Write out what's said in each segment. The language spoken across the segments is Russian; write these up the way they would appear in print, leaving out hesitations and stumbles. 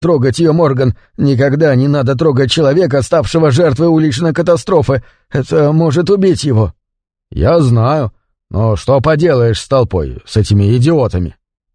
трогать ее, Морган. Никогда не надо трогать человека, ставшего жертвой уличной катастрофы. Это может убить его». «Я знаю. Но что поделаешь с толпой, с этими идиотами?»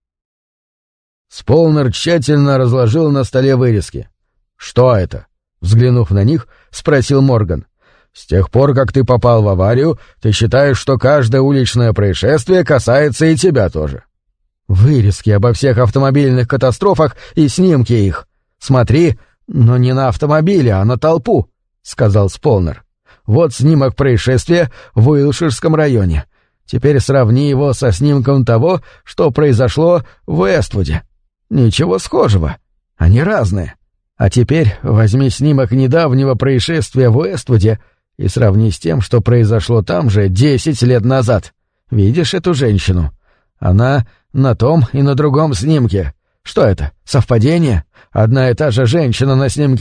Сполнер тщательно разложил на столе вырезки. «Что это?» — взглянув на них, спросил Морган. «С тех пор, как ты попал в аварию, ты считаешь, что каждое уличное происшествие касается и тебя тоже». «Вырезки обо всех автомобильных катастрофах и снимки их. Смотри, но не на автомобили, а на толпу», — сказал Сполнер. «Вот снимок происшествия в Уилширском районе. Теперь сравни его со снимком того, что произошло в Эствуде. Ничего схожего. Они разные. А теперь возьми снимок недавнего происшествия в Эствуде и сравни с тем, что произошло там же 10 лет назад. Видишь эту женщину? Она на том и на другом снимке. Что это, совпадение? Одна и та же женщина на снимке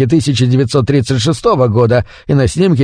1936 года и на снимке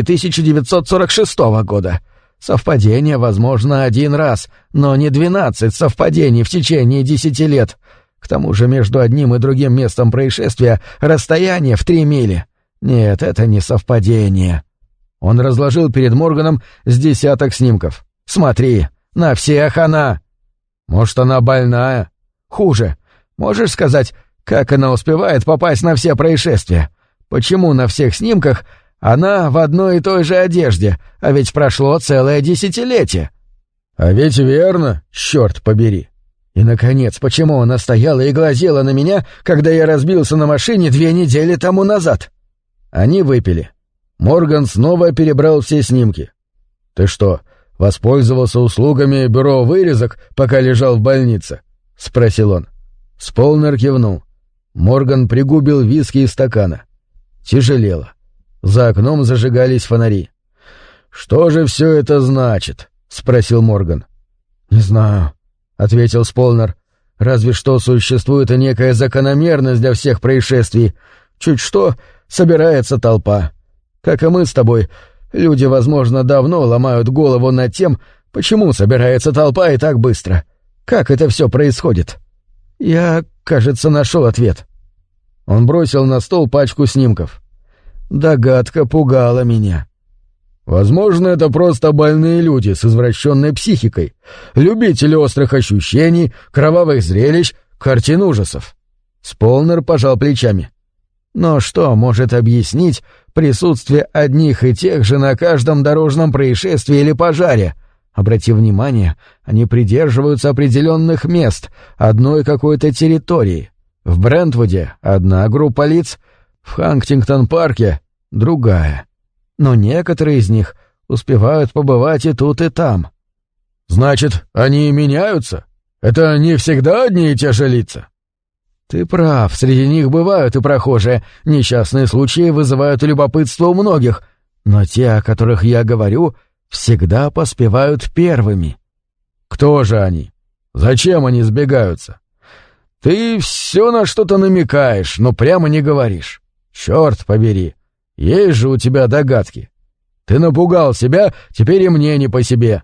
1946 года. Совпадение возможно один раз, но не 12 совпадений в течение 10 лет. К тому же между одним и другим местом происшествия расстояние в 3 мили. Нет, это не совпадение». Он разложил перед Морганом с десяток снимков. «Смотри, на всех она». «Может, она больная?» «Хуже. Можешь сказать, как она успевает попасть на все происшествия? Почему на всех снимках она в одной и той же одежде, а ведь прошло целое десятилетие?» «А ведь верно, черт побери». «И, наконец, почему она стояла и глазела на меня, когда я разбился на машине 2 недели тому назад?» Они выпили. Морган снова перебрал все снимки. «Ты что, воспользовался услугами бюро вырезок, пока лежал в больнице?» — спросил он. Сполнер кивнул. Морган пригубил виски из стакана. Тяжелело. За окном зажигались фонари. «Что же все это значит?» — спросил Морган. «Не знаю», — ответил Сполнер. «Разве что существует и некая закономерность для всех происшествий. Чуть что, собирается толпа. Как и мы с тобой, люди, возможно, давно ломают голову над тем, почему собирается толпа и так быстро. Как это все происходит? Я, кажется, нашел ответ». Он бросил на стол пачку снимков. Догадка пугала меня. «Возможно, это просто больные люди с извращенной психикой, любители острых ощущений, кровавых зрелищ, картин ужасов». Сполнер пожал плечами. «Но что может объяснить присутствие одних и тех же на каждом дорожном происшествии или пожаре? Обрати внимание, они придерживаются определенных мест, одной какой-то территории. В Брентвуде одна группа лиц, в Хантингтон-парке другая. Но некоторые из них успевают побывать и тут, и там». «Значит, они меняются? Это не всегда одни и те же лица?» «Ты прав, среди них бывают и прохожие. Несчастные случаи вызывают любопытство у многих, но те, о которых я говорю, всегда поспевают первыми». «Кто же они? Зачем они сбегаются?» «Ты все на что-то намекаешь, но прямо не говоришь. Черт побери, есть же у тебя догадки. Ты напугал себя, теперь и мне не по себе».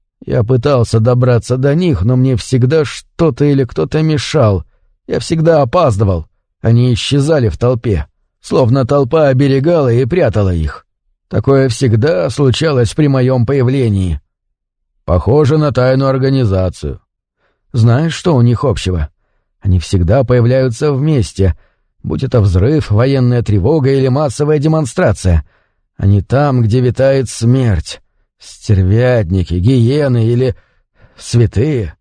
Я пытался добраться до них, но мне всегда что-то или кто-то мешал. Я всегда опаздывал. Они исчезали в толпе, словно толпа оберегала и прятала их. Такое всегда случалось при моем появлении. Похоже на тайную организацию. Знаешь, что у них общего? Они всегда появляются вместе, будь это взрыв, военная тревога или массовая демонстрация. Они там, где витает смерть. Стервятники, гиены или святые.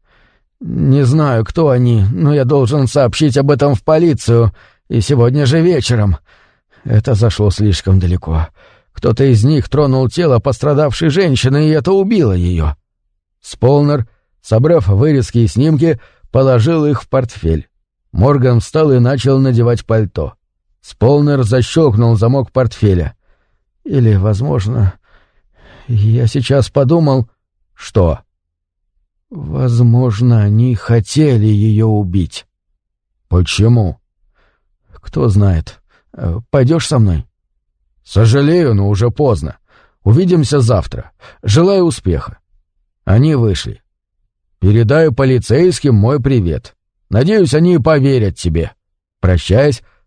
Не знаю, кто они, но я должен сообщить об этом в полицию, и сегодня же вечером. Это зашло слишком далеко. Кто-то из них тронул тело пострадавшей женщины, и это убило ее. Сполнер, собрав вырезки и снимки, положил их в портфель. Морган встал и начал надевать пальто. Сполнер защелкнул замок портфеля. Или, возможно, я сейчас подумал... Что? Возможно, они хотели ее убить. Почему? Кто знает. Пойдешь со мной? Сожалею, но уже поздно. Увидимся завтра. Желаю успеха. Они вышли. Передай полицейским мой привет. Надеюсь, они поверят тебе. Прощаясь,